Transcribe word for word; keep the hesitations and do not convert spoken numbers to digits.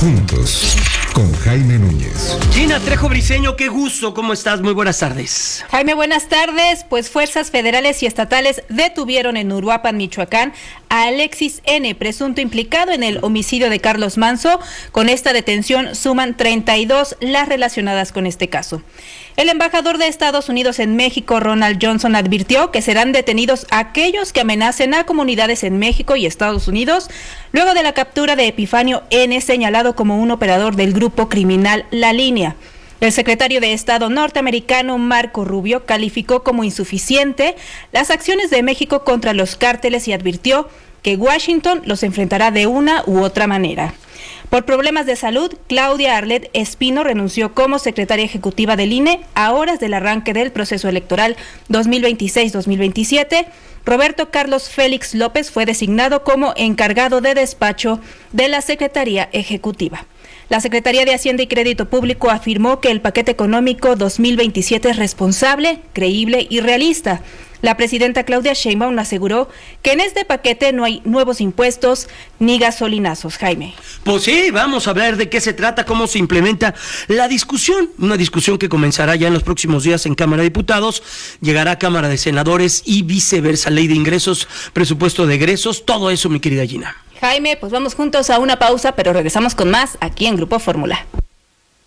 Juntos, con Jaime Núñez. Gina Trejo Briceño, qué gusto, ¿cómo estás? Muy buenas tardes. Jaime, buenas tardes. Pues fuerzas federales y estatales detuvieron en Uruapan, Michoacán, a Alexis N., presunto implicado en el homicidio de Carlos Manzo. Con esta detención suman treinta y dos las relacionadas con este caso. El embajador de Estados Unidos en México, Ronald Johnson, advirtió que serán detenidos aquellos que amenacen a comunidades en México y Estados Unidos, luego de la captura de Epifanio N., señalado como un operador del grupo criminal La Línea. El secretario de Estado norteamericano, Marco Rubio, calificó como insuficiente las acciones de México contra los cárteles y advirtió que Washington los enfrentará de una u otra manera. Por problemas de salud, Claudia Arlet Espino renunció como secretaria ejecutiva del I N E a horas del arranque del proceso electoral dos mil veintiséis dos mil veintisiete. Roberto Carlos Félix López fue designado como encargado de despacho de la Secretaría Ejecutiva. La Secretaría de Hacienda y Crédito Público afirmó que el paquete económico dos mil veintisiete es responsable, creíble y realista. La presidenta Claudia Sheinbaum aseguró que en este paquete no hay nuevos impuestos ni gasolinazos. Jaime. Pues sí, vamos a hablar de qué se trata, cómo se implementa la discusión, una discusión que comenzará ya en los próximos días en Cámara de Diputados, llegará a Cámara de Senadores y viceversa, ley de ingresos, presupuesto de egresos, todo eso, mi querida Gina. Jaime, pues vamos juntos a una pausa, pero regresamos con más aquí en Grupo Fórmula.